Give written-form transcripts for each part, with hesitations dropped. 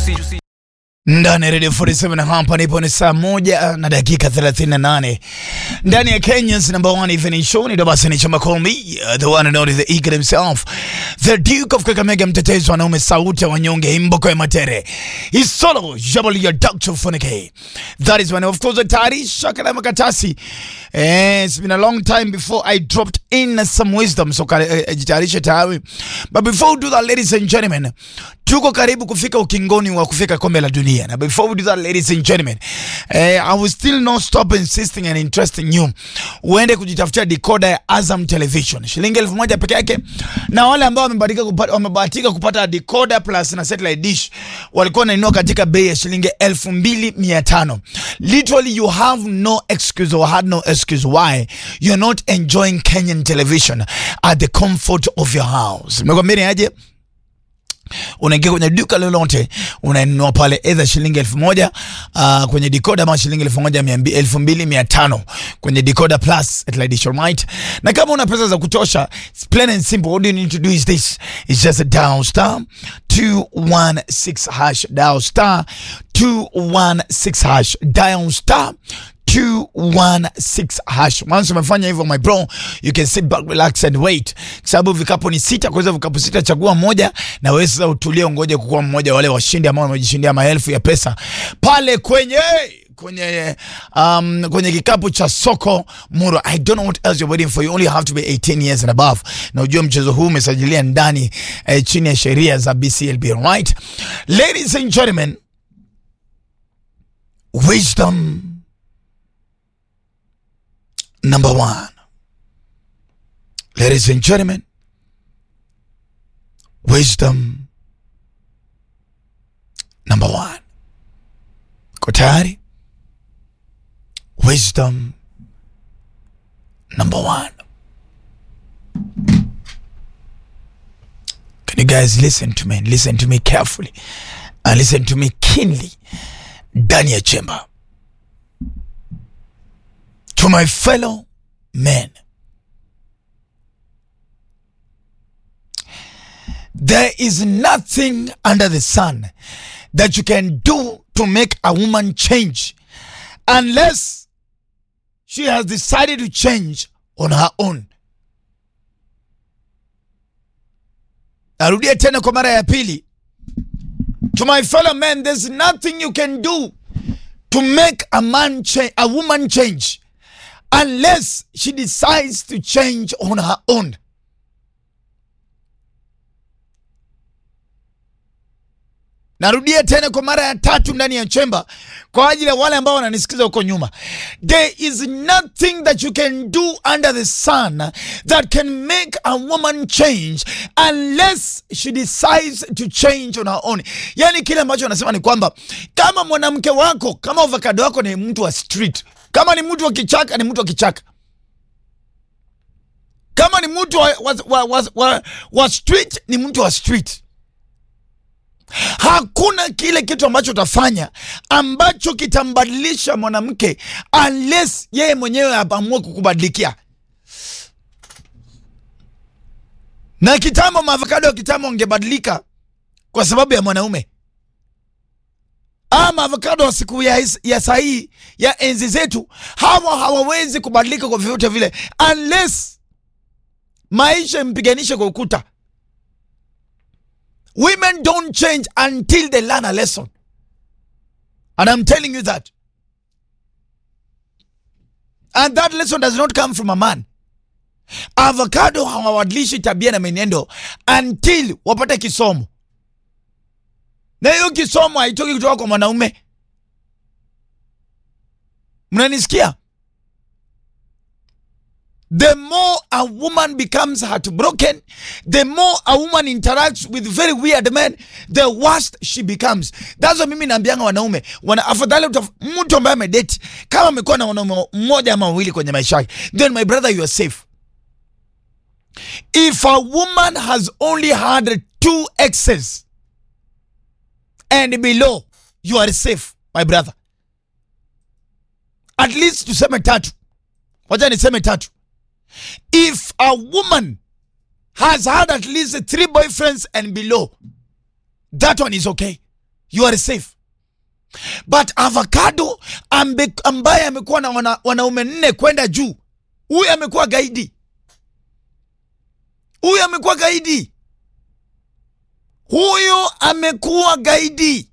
Ndani Radio 47 hapa nipo ni saa 1 na dakika 38. Ndani ya Kenya's number one evening show ni Dobasi ni Chama call me, the one and only the eagle himself, the Duke of Kakamega, mtetezi wa naume, sauti ya wanyonge, Imboko ya Matere. He's solo, jabali ya Dr. Funike. That is when of course the tarisha kana makatasi. It's been a long time before I dropped in some wisdom, so jitarisha tayari. But before we do that, ladies and gentlemen, tuko karibu kufika ukingoni wa kufika kombe la dunia. Now before we do that, ladies and gentlemen, I will still not stop insisting and interesting you uende kujitafutia decoder ya Azam Television shilingi 1000 peke yake, na wale ambao wamebahatika kupata decoder plus na satellite dish walikuwa wanainua katika bei ya shilingi 2500. Literally you have no excuse or had no excuse why you're not enjoying Kenyan television at the comfort of your house. Mmekwambia aje? Unaingia kwenye duka lolote unanunua pale either shilingi 1000 kwenye decoder ama shilingi 1200 kwenye decoder plus satellite dish, right? Na kama una pesa za kutosha, it's plain and simple. What you need to do is this: it's just a dial star 216 hash, dial star 216 hash, dial star 216 hash. Once umefanya hivyo, my bro, you can sit back, relax and wait. Sababu vikapu ni 6, kwa hivyo vikapu 6 chagua moja, na wewe sasa utulie ngoje kukuwa mmoja wale washindi ambao wamejishindia maelfu ya pesa pale kwenye kikapu cha soko Muro. I don't know what else you're waiting for. You only have to be 18 years and above. Na ujue mchezo huu umesajilia ndani chini ya sheria za BCLB, right? Ladies and gentlemen, wisdom number 1. Ladies and gentlemen, wisdom number 1. Kotari, wisdom number 1. Can you guys listen to me? Listen to me carefully and listen to me keenly. Daniel Chamber. To my fellow men, there is nothing under the sun that you can do to make a woman change unless she has decided to change on her own. Narudia tena kwa mara ya pili. To my fellow men, there's nothing you can do to make a woman change unless she decides to change on her own. Narudia tena kwa mara ya 3 ndani ya chemba kwa ajili ya wale ambao wananisikiza huko nyuma. There is nothing that you can do under the sun that can make a woman change unless she decides to change on her own. Yani kile ambacho anasema ni kwamba kama mwanamke wako, kama avocado wako ni mtu wa street, kama ni mtu wa kichaka ni mtu wa kichaka, kama ni mtu wa street ni mtu wa street. Hakuna kile kitu ambacho utafanya ambacho kitambadilisha mwanamke unless yeye mwenyewe aamue kukubadilikia. Na kitambo maavocado kitambo ungebadilika kwa sababu ya mwanaume. Ama avocado wa siku ya sahi ya enzi zetu hawawezi kubadilika kwa vyovyote vile unless maisha mpiganishe kwa ukuta. Women don't change until they learn a lesson. And I'm telling you that. And that lesson does not come from a man. Avocado hawadilishi tabia na menendo until wapate kisomo. Na hiyo kisomo haitoki kutoka kwa mwanaume. Mnanisikia? The more a woman becomes heartbroken, the more a woman interacts with very weird men, the worse she becomes. That's what mimi naambianga wanaume. Afadhali mtu ambaye amedate kama amekuwa na wanaume mmoja ama wawili kwenye maisha yake, then my brother, you are safe. If a woman has only had 2 exes and below, you are safe, my brother. At least tuseme 3. Wacha niseme 3. If a woman has had at least 3 boyfriends and below, that one is okay. you are safe. But avocado ambaye amekuwa na wanaume 4 kwenda juu, huyu amekuwa gaidi. Huyu amekuwa gaidi. Huyo amekuwa gaidi.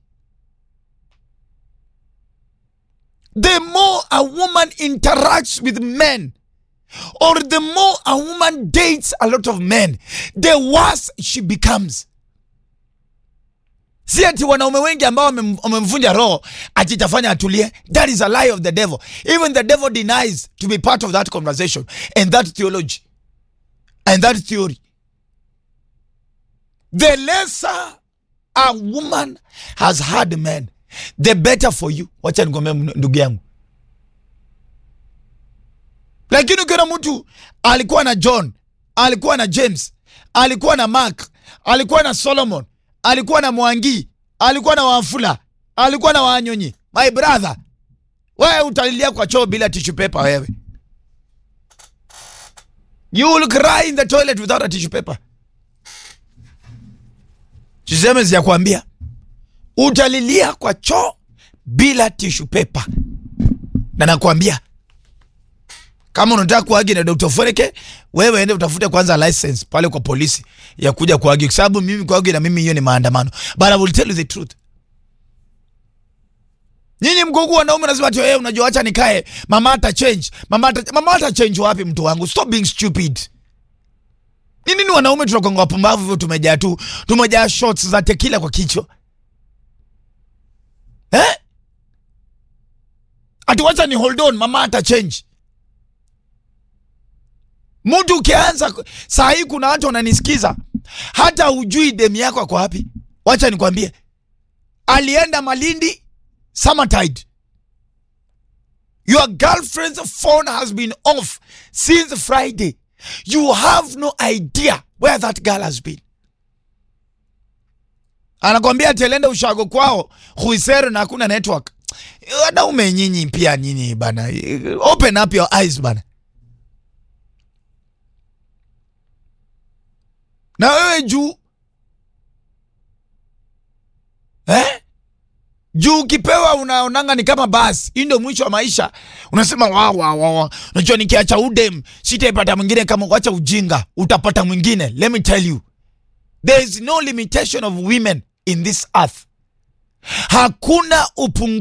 The more a woman interacts with men, or the more a woman dates a lot of men, the worse she becomes. Si ati wanaume wengi ambao wamemvunja roho atitafanya atulie. That is a lie of the devil. Even the devil denies to be part of that conversation and that theology and that theory. The lesser a woman has had men, the better for you. Wacha nikwambie ndugu yangu. Lakini ukiona mtu alikuwa na John, alikuwa na James, alikuwa na Mark, alikuwa na Solomon, alikuwa na Mwangi, alikuwa na Wafula, alikuwa na Wanyonyi, my brother, wewe utalilia kwa choo bila tissue paper wewe. You will cry in the toilet without a tissue paper. Chiseme ya kuambia, utalilia kwa choo bila tissue paper. Na nakwambia, kama unataka kuagi na Dr. Foreke, wewe ende utafute kwanza license pale kwa polisi ya kuja kuagi, kwa sababu mimi kuagi na mimi hiyo ni maandamano. But I will tell you the truth. Nyinyi mgogo wanaume lazima ati wewe unajua acha nikae, mama ata change. Mama ata change wapi mtu wangu? Stop being stupid. Nini wanaume tunakonga wapumbavu hivyo, tumejaa shots za tequila kwa kichwa. Ati wacha ni hold on, mama ata change. Mtu ukianza saa hii, kuna watu wananisikiza hata hujui demu yako kwa wapi. Wacha nikwambie, alienda Malindi summertide. Your girlfriend's phone has been off since Friday. You have no idea where that girl has been. Anakwambia telenda ushago kwao Huisero na hakuna network. Wanaume nyinyi pia nyinyi bana, open up your eyes bana. Na wewe juu juu kipewa unaonanga ni kama basi, hii ndio mwisho wa maisha. Unasema wow. Unajua nikiacha udem sitapata mwingine. Kama kuacha ujinga utapata mwingine. Let me tell you, there is no limitation of women in this earth. Hakuna upungufu